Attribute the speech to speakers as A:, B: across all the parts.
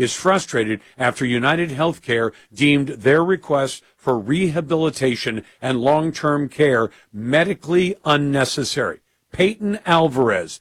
A: is frustrated after United Healthcare deemed their request for rehabilitation and long-term care medically unnecessary. Peyton Alvarez,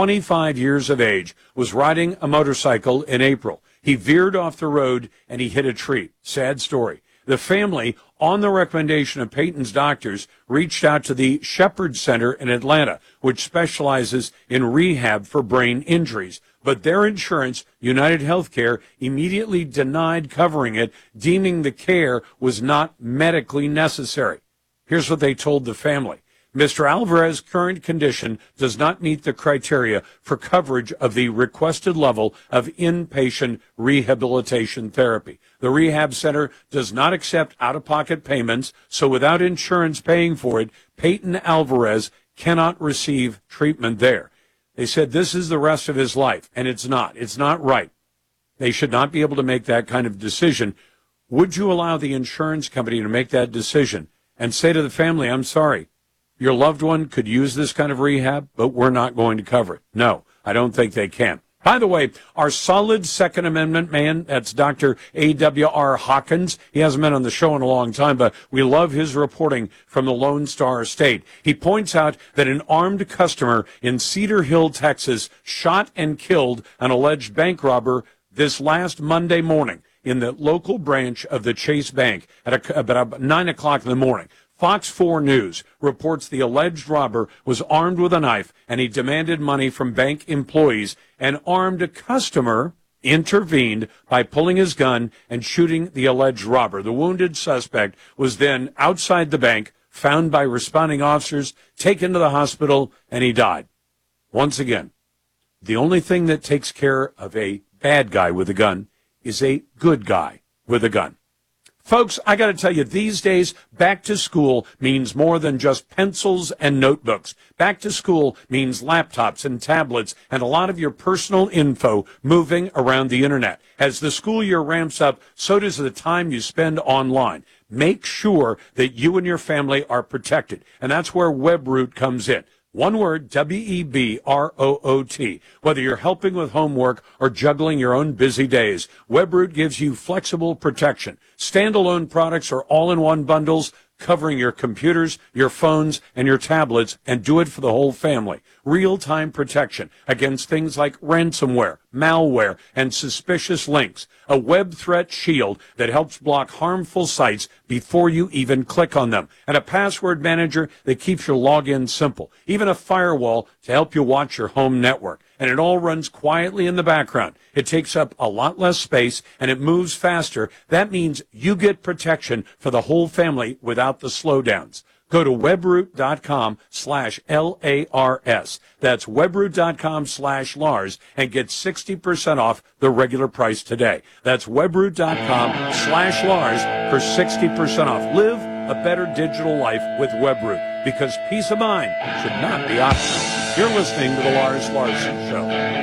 A: 25 years of age, was riding a motorcycle in April. He veered off the road and he hit a tree. Sad story. The family, on the recommendation of Peyton's doctors, reached out to the Shepherd Center in Atlanta, which specializes in rehab for brain injuries. But their insurance, United Healthcare, immediately denied covering it, deeming the care was not medically necessary. Here's what they told the family. Mr. Alvarez's current condition does not meet the criteria for coverage of the requested level of inpatient rehabilitation therapy. The rehab center does not accept out-of-pocket payments, so without insurance paying for it, Peyton Alvarez cannot receive treatment there. They said this is the rest of his life, and it's not. It's not right. They should not be able to make that kind of decision. Would you allow the insurance company to make that decision and say to the family, I'm sorry, your loved one could use this kind of rehab, but we're not going to cover it? No, I don't think they can. By the way, our solid Second Amendment man, that's Dr. A.W.R. Hawkins. He hasn't been on the show in a long time, but we love his reporting from the Lone Star State. He points out that an armed customer in Cedar Hill, Texas, shot and killed an alleged bank robber this last Monday morning in the local branch of the Chase Bank at about 9 o'clock in the morning. Fox 4 News reports the alleged robber was armed with a knife and he demanded money from bank employees. An armed customer intervened by pulling his gun and shooting the alleged robber. The wounded suspect was then outside the bank, found by responding officers, taken to the hospital, and he died. Once again, the only thing that takes care of a bad guy with a gun is a good guy with a gun. Folks, I got to tell you, these days, back to school means more than just pencils and notebooks. Back to school means laptops and tablets and a lot of your personal info moving around the internet. As the school year ramps up, so does the time you spend online. Make sure that you and your family are protected, and that's where Webroot comes in. One word, Webroot. Whether you're helping with homework or juggling your own busy days, Webroot gives you flexible protection. Standalone products are all-in-one bundles covering your computers, your phones, and your tablets, and do it for the whole family. Real-time protection against things like ransomware, malware, and suspicious links. A web threat shield that helps block harmful sites before you even click on them. And a password manager that keeps your login simple. Even a firewall to help you watch your home network. And it all runs quietly in the background. It takes up a lot less space and it moves faster. That means you get protection for the whole family without the slowdowns. Go to webroot.com/LARS. That's webroot.com/Lars and get 60% off the regular price today. That's webroot.com/Lars for 60% off. Live a better digital life with Webroot, because peace of mind should not be optional. You're listening to The Lars Larson Show.